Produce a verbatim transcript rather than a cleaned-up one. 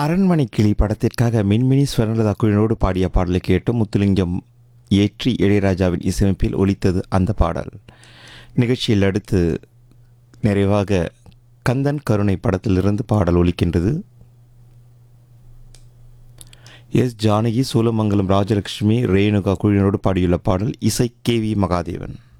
அரண்மனை கிளி படத்திற்காக மின்மினி ஸ்வர்ணலதா குழுவினோடு பாடிய பாடலை கேட்டும் முத்துலிங்கம் ஏற்றி இளையராஜாவின் இசையமைப்பில் ஒலித்தது அந்த பாடல். நிகழ்ச்சியில் அடுத்து நிறைவாக கந்தன் கருணை படத்திலிருந்து பாடல் ஒலிக்கின்றது. எஸ் ஜானகி, சூலமங்கலம் ராஜலட்சுமி, ரேணுகா குழுவினோடு பாடியுள்ள பாடல். இசை கே வி மகாதேவன்.